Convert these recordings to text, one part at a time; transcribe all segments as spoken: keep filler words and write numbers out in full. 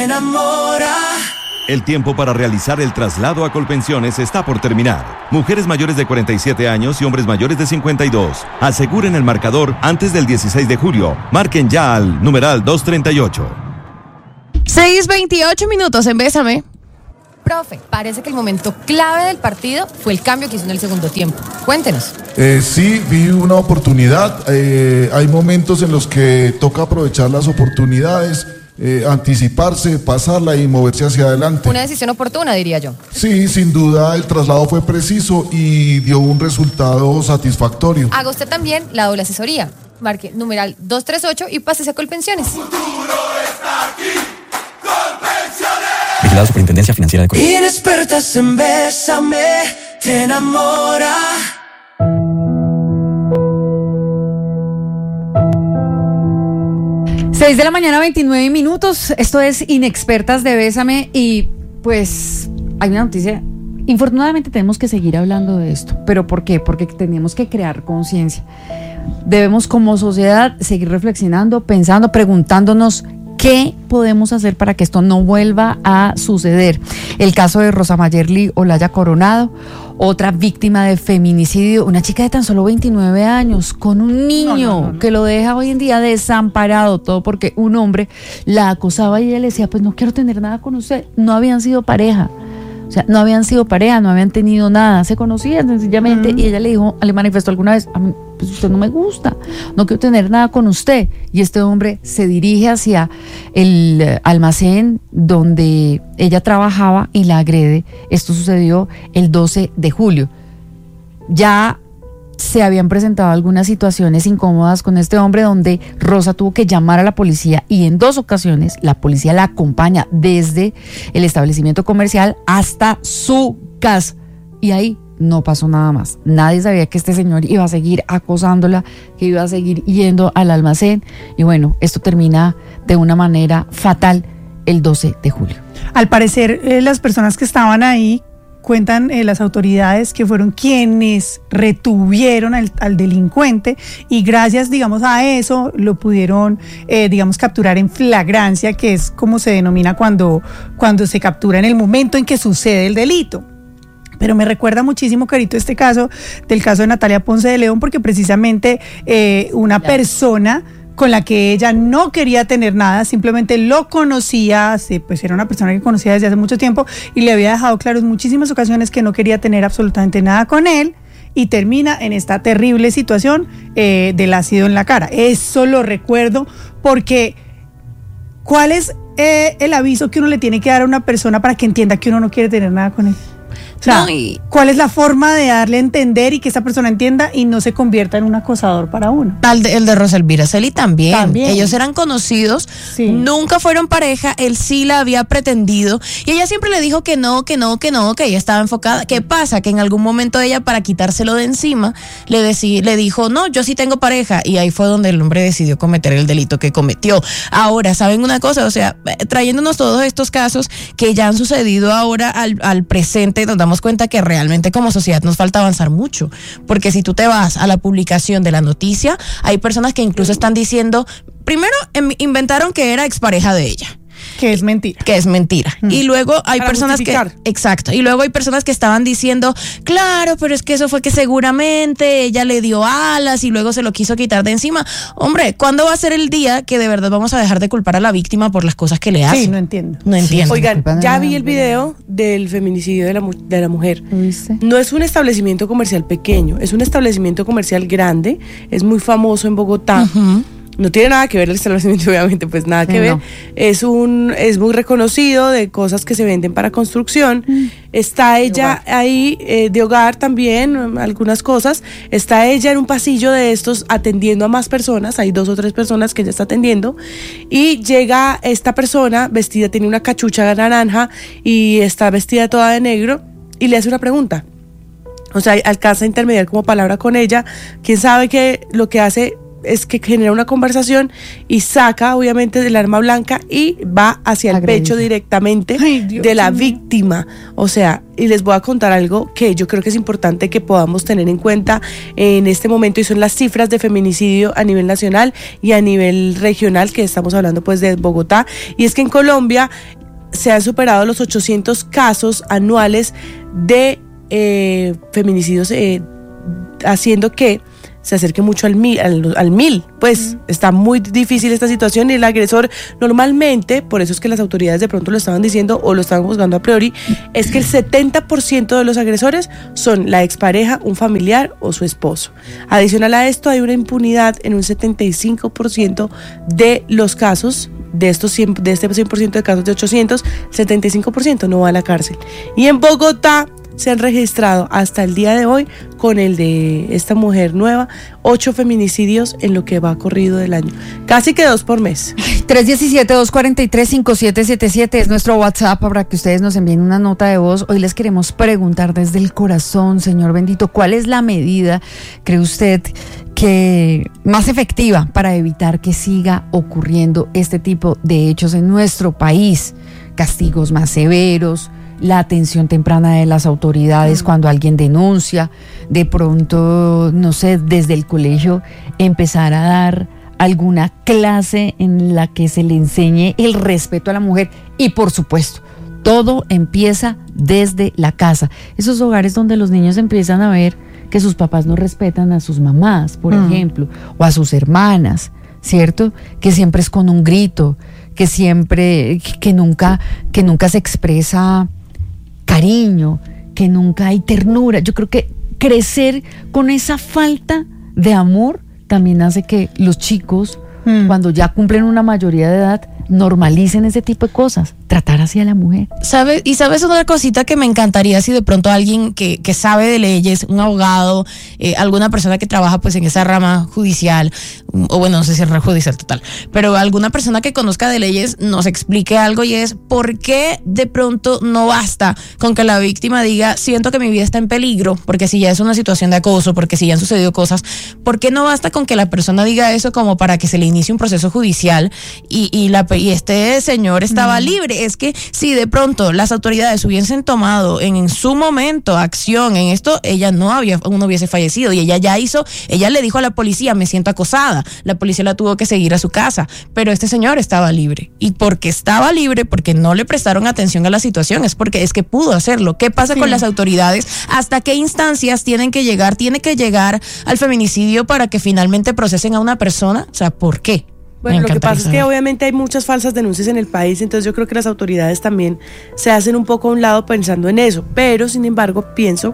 enamora. El tiempo para realizar el traslado a Colpensiones está por terminar. Mujeres mayores de cuarenta y siete años y hombres mayores de cincuenta y dos. Aseguren el marcador antes del dieciséis de julio. Marquen ya al numeral doscientos treinta y ocho. seis veintiocho minutos en Bésame. Profe, parece que el momento clave del partido fue el cambio que hizo en el segundo tiempo. Cuéntenos. Eh, sí, vi una oportunidad. Eh, hay momentos en los que toca aprovechar las oportunidades. Eh, anticiparse, pasarla y moverse hacia adelante. Una decisión oportuna, diría yo. Sí, sin duda el traslado fue preciso y dio un resultado satisfactorio. Haga usted también la doble asesoría. Marque numeral doscientos treinta y ocho y pásese a Colpensiones. Futuro está aquí, Colpensiones. Vigilado Superintendencia Financiera de Colombia. Inexpertas en Bésame, te enamora. seis de la mañana, veintinueve minutos. Esto es Inexpertas de Bésame y pues hay una noticia. Infortunadamente tenemos que seguir hablando de esto. ¿Pero por qué? Porque tenemos que crear conciencia. Debemos como sociedad seguir reflexionando, pensando, preguntándonos qué podemos hacer para que esto no vuelva a suceder. El caso de Rosa Mayerly Olaya Coronado, otra víctima de feminicidio, una chica de tan solo veintinueve años con un niño no, no, no, no. que lo deja hoy en día desamparado, todo porque un hombre la acosaba y ella le decía, pues no quiero tener nada con usted. No habían sido pareja, o sea, no habían sido pareja, no habían tenido nada, se conocían sencillamente uh-huh. y ella le dijo, le manifestó alguna vez, a mí, pues usted no me gusta, no quiero tener nada con usted. Y este hombre se dirige hacia el almacén donde ella trabajaba y la agrede. Esto sucedió el doce de julio. Ya se habían presentado algunas situaciones incómodas con este hombre donde Rosa tuvo que llamar a la policía y en dos ocasiones la policía la acompaña desde el establecimiento comercial hasta su casa. Y ahí no pasó nada más. Nadie sabía que este señor iba a seguir acosándola, que iba a seguir yendo al almacén. Y bueno, esto termina de una manera fatal el doce de julio. Al parecer, eh, las personas que estaban ahí, cuentan eh, las autoridades que fueron quienes retuvieron al, al delincuente y gracias, digamos, a eso lo pudieron, eh, digamos, capturar en flagrancia, que es como se denomina cuando, cuando se captura en el momento en que sucede el delito. Pero me recuerda muchísimo, Carito, este caso del caso de Natalia Ponce de León, porque precisamente eh, una claro. persona con la que ella no quería tener nada, simplemente lo conocía, pues era una persona que conocía desde hace mucho tiempo y le había dejado claro en muchísimas ocasiones que no quería tener absolutamente nada con él y termina en esta terrible situación eh, del ácido en la cara. Eso lo recuerdo porque ¿cuál es eh, el aviso que uno le tiene que dar a una persona para que entienda que uno no quiere tener nada con él? O sea, no, y... ¿cuál es la forma de darle a entender y que esa persona entienda y no se convierta en un acosador para uno? El de, el de Rosa Elvira Celi también. también. Ellos eran conocidos, sí. nunca fueron pareja, él sí la había pretendido y ella siempre le dijo que no, que no, que no, que ella estaba enfocada. ¿Qué pasa? Que en algún momento ella, para quitárselo de encima, le, decí, le dijo, no, yo sí tengo pareja, y ahí fue donde el hombre decidió cometer el delito que cometió. Ahora, ¿saben una cosa? O sea, trayéndonos todos estos casos que ya han sucedido ahora al, al presente, nos damos cuenta que realmente como sociedad nos falta avanzar mucho, porque si tú te vas a la publicación de la noticia, hay personas que incluso están diciendo, primero inventaron que era expareja de ella. Que es mentira. Que es mentira. Mm. Y luego hay Para personas justificar. que... Exacto. Y luego hay personas que estaban diciendo, claro, pero es que eso fue que seguramente ella le dio alas y luego se lo quiso quitar de encima. Hombre, ¿cuándo va a ser el día que de verdad vamos a dejar de culpar a la víctima por las cosas que le hace? Sí, no entiendo. No entiendo. Sí, oigan, ya vi el video del feminicidio de la, de la mujer. ¿Viste? No es un establecimiento comercial pequeño, es un establecimiento comercial grande, es muy famoso en Bogotá. Uh-huh. No tiene nada que ver el establecimiento, obviamente, pues nada que no. ver. Es un, es muy reconocido de cosas que se venden para construcción. Mm. Está ella ahí, eh, de hogar también, algunas cosas. Está ella en un pasillo de estos atendiendo a más personas. Hay dos o tres personas que ella está atendiendo. Y llega esta persona vestida, tiene una cachucha naranja y está vestida toda de negro y le hace una pregunta. O sea, alcanza a intermediar como palabra con ella. Quién sabe que lo que hace es que genera una conversación y saca obviamente del arma blanca y va hacia el Agredida. pecho directamente Ay, Dios de la Dios. víctima. O sea, y les voy a contar algo que yo creo que es importante que podamos tener en cuenta en este momento, y son las cifras de feminicidio a nivel nacional y a nivel regional, que estamos hablando pues de Bogotá. Y es que en Colombia se han superado los ochocientos casos anuales de eh, feminicidios, eh, haciendo que se acerque mucho al mil, al, al mil. Pues mm. está muy difícil esta situación y el agresor normalmente, por eso es que las autoridades de pronto lo estaban diciendo o lo estaban juzgando a priori, es que el setenta por ciento de los agresores son la expareja, un familiar o su esposo. Adicional a esto, hay una impunidad en un setenta y cinco por ciento de los casos. De estos cien, de este cien por ciento de casos de ochocientos, setenta y cinco por ciento no va a la cárcel. Y en Bogotá se han registrado hasta el día de hoy, con el de esta mujer nueva, ocho feminicidios en lo que va corrido del año. Casi que dos por mes. tres uno siete, dos cuatro tres, cinco siete siete siete es nuestro WhatsApp para que ustedes nos envíen una nota de voz. Hoy les queremos preguntar desde el corazón, Señor bendito, ¿cuál es la medida, cree usted, que más efectiva para evitar que siga ocurriendo este tipo de hechos en nuestro país? Castigos más severos, la atención temprana de las autoridades cuando alguien denuncia, de pronto, no sé, desde el colegio empezar a dar alguna clase en la que se le enseñe el respeto a la mujer y, por supuesto, todo empieza desde la casa. Esos hogares donde los niños empiezan a ver que sus papás no respetan a sus mamás, por mm. ejemplo, o a sus hermanas, ¿cierto? Que siempre es con un grito, que siempre, que nunca, que nunca se expresa cariño, que nunca hay ternura. Yo creo que crecer con esa falta de amor también hace que los chicos, mm. cuando ya cumplen una mayoría de edad, normalicen ese tipo de cosas, tratar así a la mujer. ¿Sabe? Y sabes otra cosita que me encantaría, si de pronto alguien que, que sabe de leyes, un abogado, eh, alguna persona que trabaja pues en esa rama judicial, o bueno, no sé si es rama judicial total, pero alguna persona que conozca de leyes nos explique algo, y es por qué de pronto no basta con que la víctima diga, siento que mi vida está en peligro, porque si ya es una situación de acoso, porque si ya han sucedido cosas, ¿por qué no basta con que la persona diga eso como para que se le inicie un proceso judicial y, y la y este señor estaba mm. libre? Es que si de pronto las autoridades hubiesen tomado en, en su momento acción en esto, ella no había, no hubiese fallecido, y ella ya hizo, ella le dijo a la policía, me siento acosada, la policía la tuvo que seguir a su casa, pero este señor estaba libre, y porque estaba libre, porque no le prestaron atención a la situación, es porque es que pudo hacerlo. ¿Qué pasa sí. con las autoridades? ¿Hasta qué instancias tienen que llegar? ¿Tiene que llegar al feminicidio para que finalmente procesen a una persona? O sea, ¿por qué? Bueno, lo que pasa saber. es que obviamente hay muchas falsas denuncias en el país, entonces yo creo que las autoridades también se hacen un poco a un lado pensando en eso, pero sin embargo pienso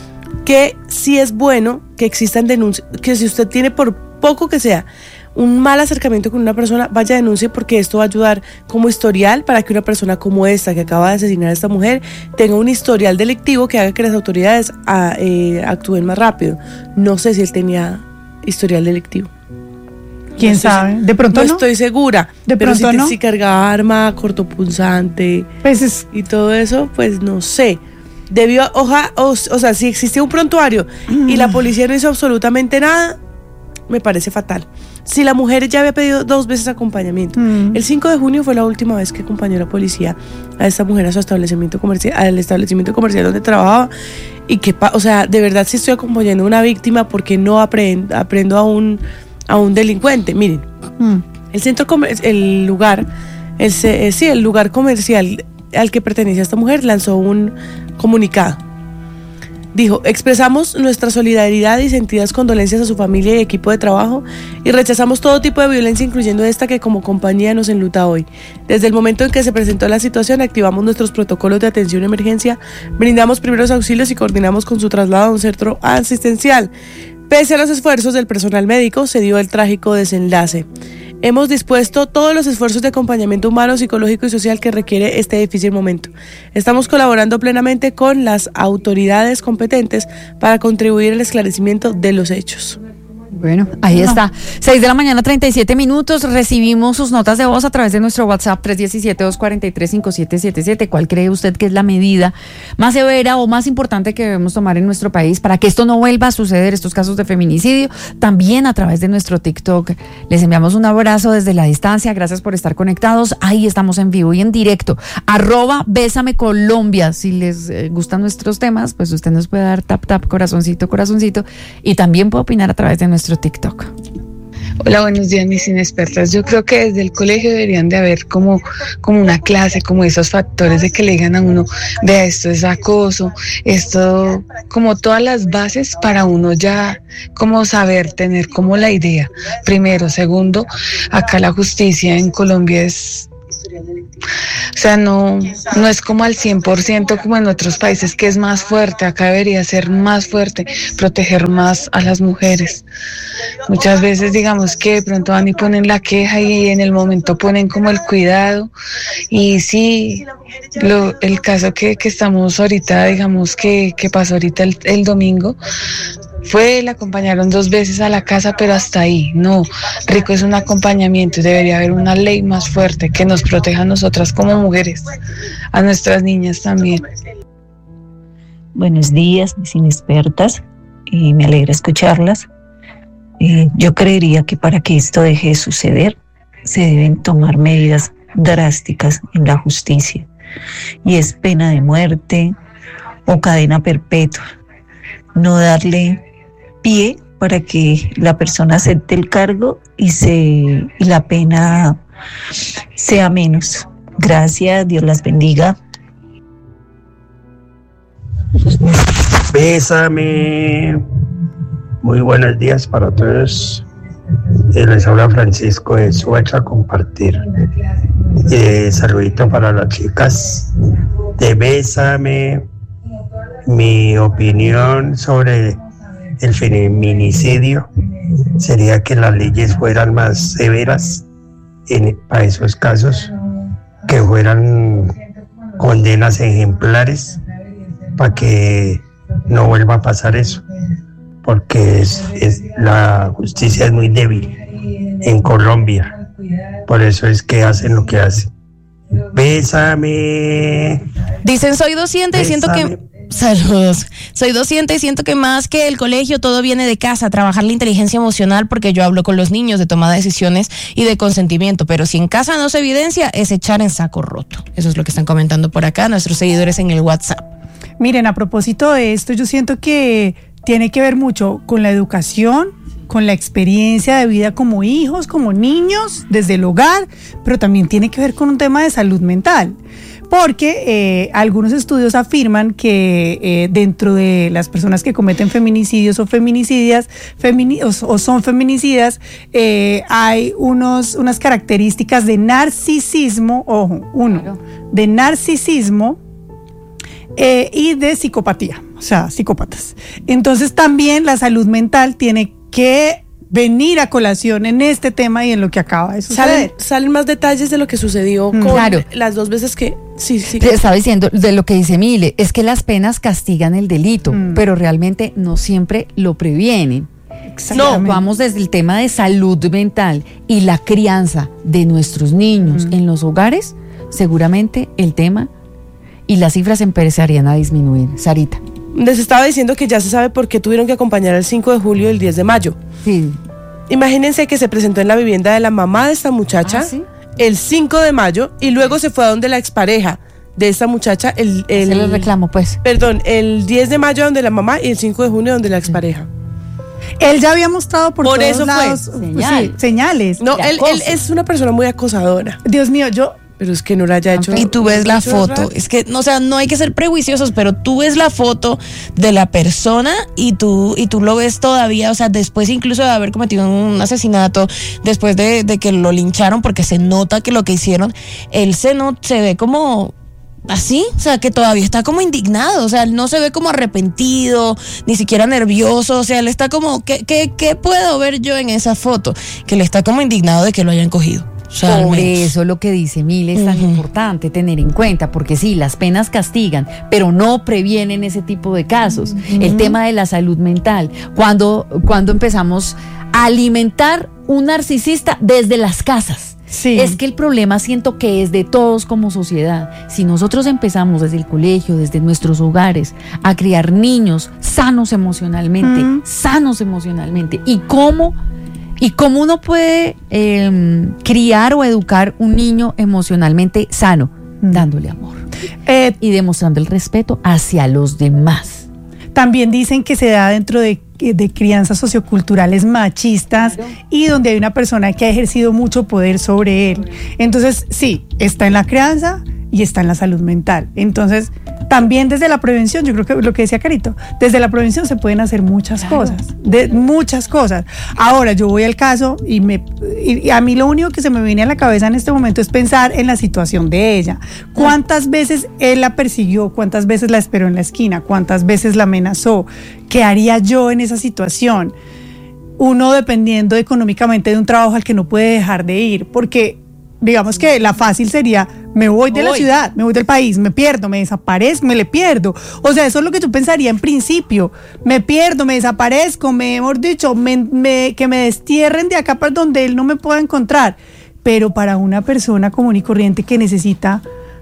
que sí es bueno que existan denuncias, que si usted tiene, por poco que sea, un mal acercamiento con una persona, vaya a denuncie, porque esto va a ayudar como historial para que una persona como esta que acaba de asesinar a esta mujer tenga un historial delictivo que haga que las autoridades a, eh, actúen más rápido. No sé si él tenía historial delictivo. ¿Quién no sabe? De pronto no. No estoy segura. De pero pronto si, no. si cargaba arma, cortopunzante pues es... y todo eso, pues no sé. Debió, oja, o, o sea, si existía un prontuario mm. y la policía no hizo absolutamente nada, me parece fatal. Si la mujer ya había pedido dos veces acompañamiento, mm. el cinco de junio fue la última vez que acompañó la policía a esta mujer a su establecimiento comercial, al establecimiento comercial donde trabajaba. Y que, o sea, de verdad, si estoy acompañando a una víctima, porque no aprendo, aprendo a un a un delincuente. Miren, mm. el centro comer- el lugar, el, eh, sí, el lugar comercial al que pertenece a esta mujer lanzó un comunicado. Dijo: expresamos nuestra solidaridad y sentidas condolencias a su familia y equipo de trabajo, y rechazamos todo tipo de violencia, incluyendo esta que como compañía nos enluta hoy. Desde el momento en que se presentó la situación, activamos nuestros protocolos de atención a emergencia, brindamos primeros auxilios y coordinamos con su traslado a un centro asistencial. Pese a los esfuerzos del personal médico, se dio el trágico desenlace. Hemos dispuesto todos los esfuerzos de acompañamiento humano, psicológico y social que requiere este difícil momento. Estamos colaborando plenamente con las autoridades competentes para contribuir al esclarecimiento de los hechos. Bueno, ahí no. está. seis de la mañana, treinta y siete minutos. Recibimos sus notas de voz a través de nuestro WhatsApp tres uno siete, dos cuatro tres, cinco siete siete siete. ¿Cuál cree usted que es la medida más severa o más importante que debemos tomar en nuestro país para que esto no vuelva a suceder, estos casos de feminicidio? También a través de nuestro TikTok. Les enviamos un abrazo desde la distancia. Gracias por estar conectados. Ahí estamos en vivo y en directo. Arroba Bésame Colombia. Si les eh, gustan nuestros temas, pues usted nos puede dar tap, tap, corazoncito, corazoncito. Y también puede opinar a través de nuestro TikTok. Hola, buenos días, mis inexpertas. Yo creo que desde el colegio deberían de haber como, como una clase, como esos factores de que le digan a uno, vea, esto es acoso, esto, como todas las bases para uno ya como saber, tener como la idea. Primero, segundo, acá la justicia en Colombia es... O sea, no, no es como al cien por ciento como en otros países, que es más fuerte. Acá debería ser más fuerte, proteger más a las mujeres. Muchas veces digamos que de pronto van y ponen la queja y en el momento ponen como el cuidado. Y sí, lo, el caso que, que estamos ahorita, digamos que, que pasó ahorita el, el domingo, fue, la acompañaron dos veces a la casa, pero hasta ahí. No, rico es un acompañamiento y debería haber una ley más fuerte que nos proteja a nosotras como mujeres, a nuestras niñas también. Buenos días, mis inexpertas, y me alegra escucharlas. Eh, yo creería que para que esto deje de suceder, se deben tomar medidas drásticas en la justicia, y es pena de muerte o cadena perpetua. No darle pie para que la persona acepte el cargo y se y la pena sea menos. Gracias, Dios las bendiga. Bésame. Muy buenos días para todos. Eh, les habla Francisco de Soacha, compartir. Eh, saludito para las chicas de Bésame. Mi opinión sobre el feminicidio sería que las leyes fueran más severas en, para esos casos, que fueran condenas ejemplares para que no vuelva a pasar eso, porque es, es, la justicia es muy débil en Colombia, por eso es que hacen lo que hacen. Bésame. Dicen, soy docente y siento que... Saludos. Soy docente y siento que más que el colegio todo viene de casa, trabajar la inteligencia emocional, porque yo hablo con los niños de toma de decisiones y de consentimiento, pero si en casa no se evidencia es echar en saco roto. Eso es lo que están comentando por acá nuestros seguidores en el WhatsApp. Miren, a propósito de esto, yo siento que tiene que ver mucho con la educación, con la experiencia de vida como hijos, como niños, desde el hogar, pero también tiene que ver con un tema de salud mental. Porque eh, algunos estudios afirman que eh, dentro de las personas que cometen feminicidios o feminicidias femini- o, o son feminicidas, eh, hay unos, unas características de narcisismo, ojo, uno, claro. de narcisismo eh, y de psicopatía, o sea, psicópatas. Entonces también la salud mental tiene que venir a colación en este tema y en lo que acaba de suceder. Salen, salen más detalles de lo que sucedió mm. con claro. las dos veces que... Sí, sí. Te estaba diciendo de lo que dice Mile, es que las penas castigan el delito, mm. pero realmente no siempre lo previenen. No, vamos desde el tema de salud mental y la crianza de nuestros niños mm. en los hogares, seguramente el tema y las cifras empezarían a disminuir. Sarita. Les estaba diciendo que ya se sabe por qué tuvieron que acompañar el cinco de julio y el diez de mayo. Sí. Imagínense que se presentó en la vivienda de la mamá de esta muchacha ¿Ah, sí? el cinco de mayo y luego se fue a donde la expareja de esta muchacha el, el se le reclamo pues. Perdón, el diez de mayo donde la mamá y el cinco de junio donde la expareja. Él ya había mostrado por, por todos eso lados fue. Señal. Sí, señales. No, él, él es una persona muy acosadora. Dios mío, yo Pero es que no la haya hecho. Y tú ves la foto. Es que, o sea, no hay que ser prejuiciosos, pero tú ves la foto de la persona y tú, y tú lo ves todavía, o sea, después incluso de haber cometido un asesinato, después de, de que lo lincharon, porque se nota que lo que hicieron, él se, no, se ve como así, o sea, que todavía está como indignado, o sea, él no se ve como arrepentido, ni siquiera nervioso, o sea, él está como, ¿qué, qué, qué puedo ver yo en esa foto? Que él está como indignado de que lo hayan cogido. O sea, por eso lo que dice Mile es tan uh-huh. importante tener en cuenta, porque sí, las penas castigan, pero no previenen ese tipo de casos. Uh-huh. El tema de la salud mental, cuando, cuando empezamos a alimentar un narcisista desde las casas. Sí. Es que el problema siento que es de todos como sociedad. Si nosotros empezamos desde el colegio, desde nuestros hogares, a criar niños sanos emocionalmente, uh-huh. sanos emocionalmente, y cómo... ¿Y cómo uno puede eh, criar o educar un niño emocionalmente sano? Dándole amor eh, y demostrando el respeto hacia los demás. También dicen que se da dentro de, de crianzas socioculturales machistas y donde hay una persona que ha ejercido mucho poder sobre él. Entonces, sí, está en la crianza y está en la salud mental. Entonces, también desde la prevención, yo creo que lo que decía Carito, desde la prevención se pueden hacer muchas claro. cosas, de muchas cosas. Ahora, yo voy al caso y, me, y, y a mí lo único que se me viene a la cabeza en este momento es pensar en la situación de ella. ¿Cuántas veces él la persiguió? ¿Cuántas veces la esperó en la esquina? ¿Cuántas veces la amenazó? ¿Qué haría yo en esa situación? Uno dependiendo económicamente de un trabajo al que no puede dejar de ir, porque digamos que la fácil sería, me voy de la ciudad, me voy del país, me pierdo, me desaparezco, me le pierdo. O sea, eso es lo que tú pensaría en principio. Me pierdo, me desaparezco, me, mejor dicho, me, me, que me destierren de acá para donde él no me pueda encontrar. Pero para una persona común y corriente que necesita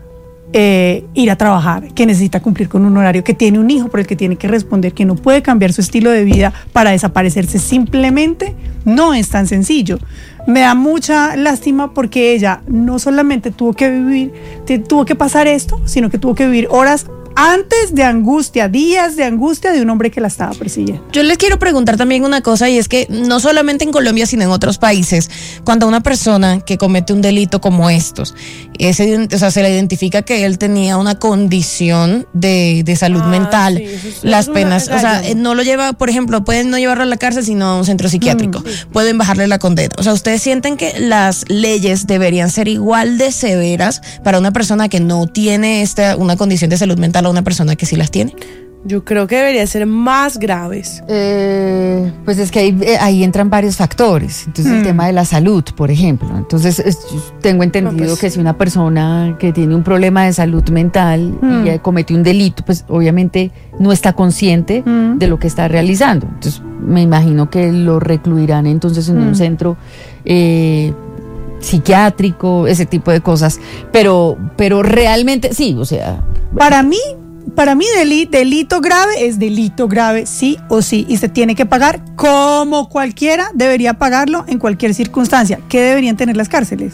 eh, ir a trabajar, que necesita cumplir con un horario, que tiene un hijo por el que tiene que responder, que no puede cambiar su estilo de vida para desaparecerse simplemente, no es tan sencillo. Me da mucha lástima porque ella no solamente tuvo que vivir, tuvo que pasar esto, sino que tuvo que vivir horas antes de angustia, días de angustia de un hombre que la estaba persiguiendo. Yo les quiero preguntar también una cosa, y es que no solamente en Colombia, sino en otros países, cuando una persona que comete un delito como estos, ese, o sea, se le identifica que él tenía una condición de, de salud ah, mental, sí, eso es, las eso penas, o sea, no lo lleva, por ejemplo, pueden no llevarlo a la cárcel, sino a un centro psiquiátrico, mm, sí. pueden bajarle la condena. O sea, ¿ustedes sienten que las leyes deberían ser igual de severas para una persona que no tiene esta, una condición de salud mental a una persona que sí las tiene? Yo creo que deberían ser más graves. Eh, pues es que ahí, ahí entran varios factores. Entonces, mm. el tema de la salud, por ejemplo. Entonces, es, tengo entendido no, pues, que si una persona que tiene un problema de salud mental mm. y comete un delito, pues obviamente no está consciente mm. de lo que está realizando. Entonces, me imagino que lo recluirán entonces en mm. un centro eh, psiquiátrico, ese tipo de cosas. Pero, pero realmente, sí, o sea... Para mí... Para mí delito, delito grave es delito grave, sí o sí, y se tiene que pagar como cualquiera debería pagarlo en cualquier circunstancia. ¿Qué deberían tener las cárceles?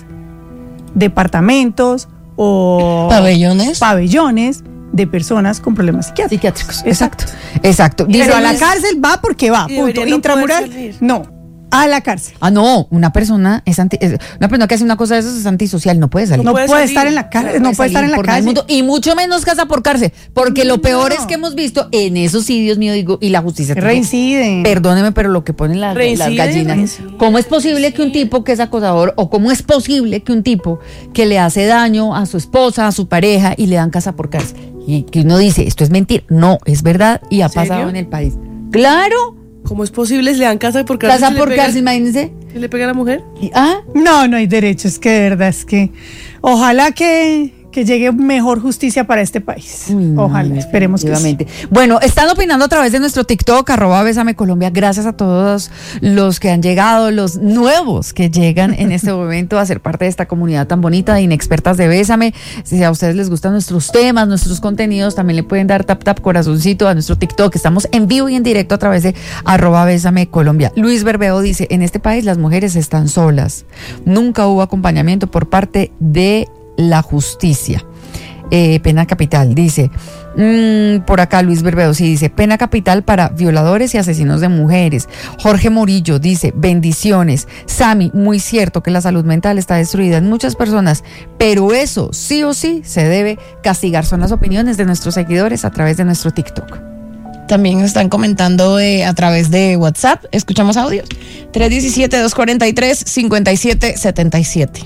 Departamentos o pabellones, pabellones de personas con problemas psiquiátricos. Psiquiátricos, exacto, exacto. Pero a la cárcel va porque va, punto. Intramural, no. A la cárcel. Ah, no, una persona es anti, es, una persona que hace una cosa de esas es antisocial, no puede salir. No, no puede, puede estar en la cárcel, no, no puede estar en la calle. Mundo, y mucho menos casa por cárcel, porque lo peor no. es que hemos visto en esos sí, Dios mío, digo, y la justicia reinciden. Perdóneme, pero lo que ponen las, las gallinas. Reinciden. ¿Cómo es posible que un tipo que es acosador, o cómo es posible que un tipo que le hace daño a su esposa, a su pareja, y le dan casa por cárcel? Y que uno dice, esto es mentira. No, es verdad y ha pasado ¿Serio? En el país. Claro. ¿Cómo es posible? ¿Le dan casa por cárcel? Casa por cárcel, imagínense. ¿Se le pega a la mujer? ¿Ah? No, no hay derecho, es que de verdad es que ojalá que, que llegue mejor justicia para este país. Uy, ojalá, no, esperemos que sí. Bueno, están opinando a través de nuestro TikTok, arroba Bésame Colombia. Gracias a todos los que han llegado, los nuevos que llegan en este momento a ser parte de esta comunidad tan bonita de inexpertas de Bésame. Si a ustedes les gustan nuestros temas, nuestros contenidos, también le pueden dar tap tap corazoncito a nuestro TikTok. Estamos en vivo y en directo a través de arroba Bésame Colombia. Luis Berbeo dice, en este país las mujeres están solas. Nunca hubo acompañamiento por parte de la justicia. Eh, pena capital, dice mmm, por acá Luis Berbeo sí dice, pena capital para violadores y asesinos de mujeres. Jorge Murillo dice, bendiciones. Sami, muy cierto que la salud mental está destruida en muchas personas, pero eso sí o sí se debe castigar. Son las opiniones de nuestros seguidores a través de nuestro TikTok. También están comentando eh, a través de WhatsApp. Escuchamos audios. tres uno siete, dos cuatro tres, cinco siete siete siete.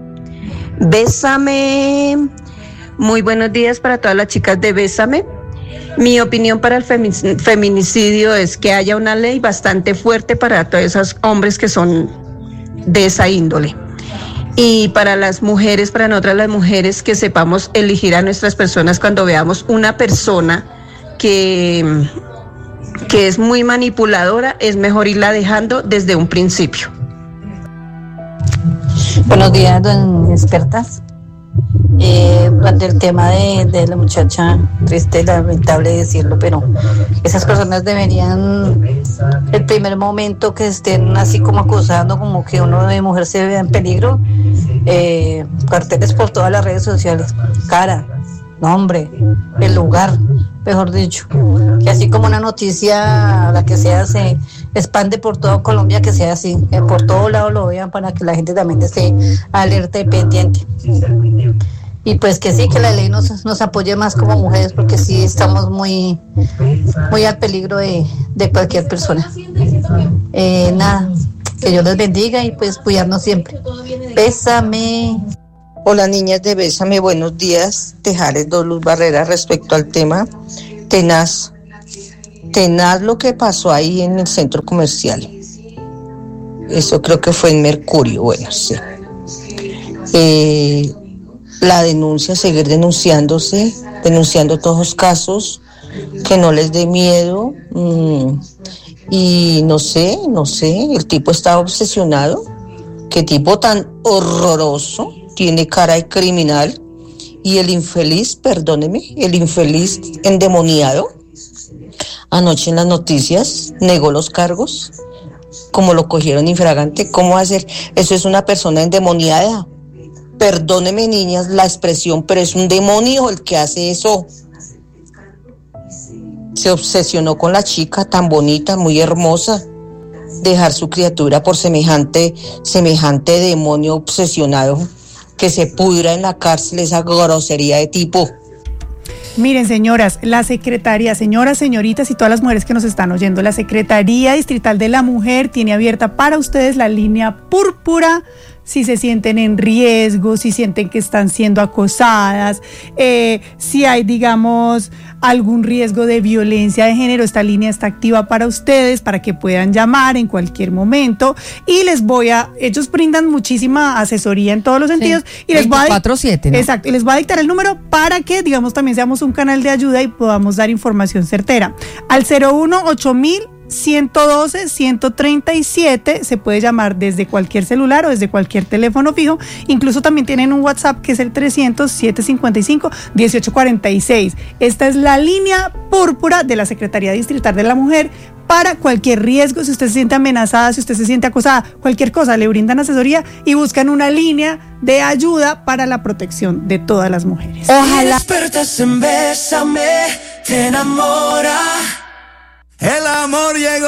Bésame. Muy buenos días para todas las chicas de Bésame. Mi opinión para el feminicidio es que haya una ley bastante fuerte para todos esos hombres que son de esa índole. Y para las mujeres, para nosotras las mujeres, que sepamos elegir a nuestras personas cuando veamos una persona que, que es muy manipuladora, es mejor irla dejando desde un principio. Buenos días, don expertas. Eh, el tema de, de la muchacha, triste, lamentable decirlo, pero esas personas deberían, el primer momento que estén así como acusando, como que uno de mujer se vea en peligro, eh, carteles por todas las redes sociales, cara, nombre, el lugar, mejor dicho, que así como una noticia, la que sea, se expande por toda Colombia, que sea así, que por todo lado lo vean para que la gente también esté alerta y pendiente. Y pues que sí, que la ley nos, nos apoye más como mujeres, porque sí estamos muy, muy al peligro de, de cualquier persona. Eh, nada, que Dios les bendiga y pues cuidarnos siempre. Bésame. Hola niñas de Bésame, buenos días. Tejares Doluz Barrera respecto al tema tenaz. Tenaz lo que pasó ahí en el centro comercial. Eso creo que fue en Mercurio, bueno, sí. Eh, la denuncia, seguir denunciándose, denunciando todos los casos, que no les dé miedo. Mmm, y no sé, no sé, el tipo está obsesionado. Qué tipo tan horroroso. Tiene cara de criminal. Y el infeliz, perdóneme, el infeliz endemoniado, anoche en las noticias negó los cargos, como lo cogieron infragante. ¿Cómo hacer? Eso es una persona endemoniada. Perdóneme, niñas, la expresión, pero es un demonio el que hace eso. Se obsesionó con la chica tan bonita, muy hermosa. Dejar su criatura por semejante, semejante demonio obsesionado. Que se pudra en la cárcel esa grosería de tipo. Miren, señoras, la Secretaría, señoras, señoritas y todas las mujeres que nos están oyendo, la Secretaría Distrital de la Mujer tiene abierta para ustedes la línea púrpura. Si se sienten en riesgo, si sienten que están siendo acosadas, eh, si hay, digamos, algún riesgo de violencia de género, esta línea está activa para ustedes, para que puedan llamar en cualquier momento. Y les voy a, ellos brindan muchísima asesoría en todos los sentidos. Sí, y les voy a veinticuatro siete, ¿no? Exacto, y les voy a dictar el número para que, digamos, también seamos un canal de ayuda y podamos dar información certera. Al cero uno ocho mil ciento doce, ciento treinta y siete se puede llamar desde cualquier celular o desde cualquier teléfono fijo. Incluso también tienen un WhatsApp que es el trescientos, setecientos cincuenta y cinco, dieciocho cuarenta y seis. Esta es la línea púrpura de la Secretaría Distrital de la Mujer para cualquier riesgo. Si usted se siente amenazada, si usted se siente acosada, cualquier cosa, le brindan asesoría y buscan una línea de ayuda para la protección de todas las mujeres. Ojalá. Despertas en Bésame, te enamora. El amor llegó.